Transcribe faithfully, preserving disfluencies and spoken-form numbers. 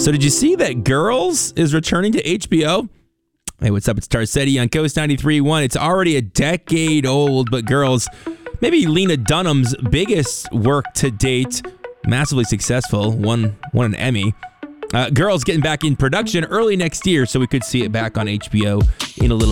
So did you see that Girls is returning to H B O? Hey, what's up? It's Tarcetti on Coast ninety-three point one. It's already a decade old, but Girls, maybe Lena Dunham's biggest work to date, massively successful, won, won an Emmy. Uh, Girls getting back in production early next year, so we could see it back on H B O in a little